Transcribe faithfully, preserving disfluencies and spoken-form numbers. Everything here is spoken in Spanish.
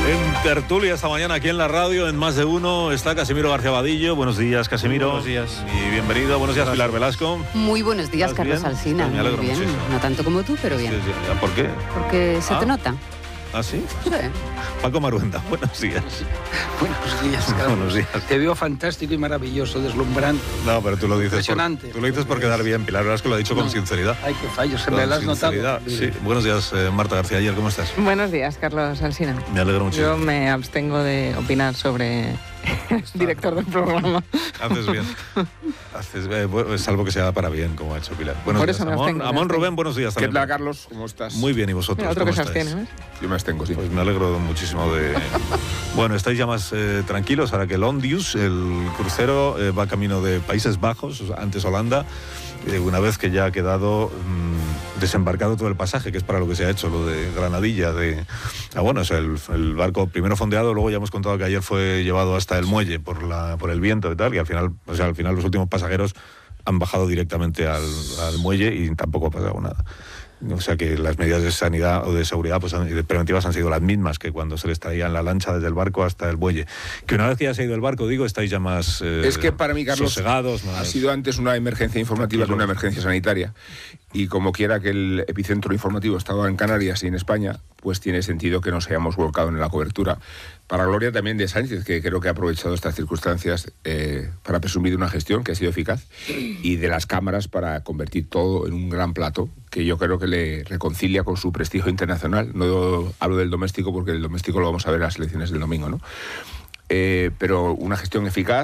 En tertulia esta mañana aquí en la radio, en Más de Uno, está Casimiro García Vadillo. Buenos días, Casimiro. Buenos días. Y bienvenido. Buenos días, Gracias. Pilar Velasco. Muy buenos días, Carlos bien? Alsina. Me alegro Muy bien. muchísimo. No tanto como tú, pero bien. Sí, sí. ¿Por qué? Porque se Ah. te nota. ¿Ah, sí? Sí. Paco Maruenda, buenos días. Buenos días, Carlos. Buenos días. Te veo fantástico y maravilloso, deslumbrante. No, pero tú lo dices Impresionante. por, tú lo dices por quedar bien. Pilar Velasco lo ha dicho con No. sinceridad. Ay, qué fallo, se Con me lo has sinceridad, notado. sí. Buenos días, eh, Marta García Ayer, ¿cómo estás? Buenos días, Carlos Alsina. Me alegro mucho. Yo me abstengo de opinar sobre el director del programa. Haces bien. Haces, eh, bueno, salvo que sea para bien, como ha hecho Pilar. Buenos Por días, eso me Amón. abstengo, me Amón abstengo. Rubén, buenos días ¿Qué también. tal, Carlos? ¿Cómo estás? Muy bien, ¿y vosotros? Mira, otro que ¿Cómo se estáis? abstiene, ¿ves? Yo me abstengo, sí. Pues me alegro muchísimo de... Bueno, estáis ya más eh, tranquilos ahora que el Ondius, el crucero, eh, va camino de Países Bajos, o sea, antes Holanda, eh, una vez que ya ha quedado mmm, desembarcado todo el pasaje, que es para lo que se ha hecho, lo de Granadilla, de... Ah, bueno, o sea, el, el barco primero fondeado, luego ya hemos contado que ayer fue llevado hasta el muelle por, la, por el viento y tal, y al final, o sea, al final los últimos pasajeros han bajado directamente al, al muelle y tampoco ha pasado nada. O sea que las medidas de sanidad o de seguridad pues, han, de preventivas han sido las mismas que cuando se les traía en la lancha desde el barco hasta el muelle. Que una vez que ya se ha ido el barco, digo, estáis ya más eh, Es que para mí, Carlos, sosegados. Más... ha sido antes una emergencia informativa que una emergencia sanitaria. Y como quiera que el epicentro informativo estaba en Canarias y en España, pues tiene sentido que nos hayamos volcado en la cobertura. Para gloria también de Sánchez, que creo que ha aprovechado estas circunstancias eh, para presumir de una gestión que ha sido eficaz, y de las cámaras para convertir todo en un gran plato, que yo creo que le reconcilia con su prestigio internacional. No hablo del doméstico, porque el doméstico lo vamos a ver en las elecciones del domingo, ¿no? Eh, pero una gestión eficaz,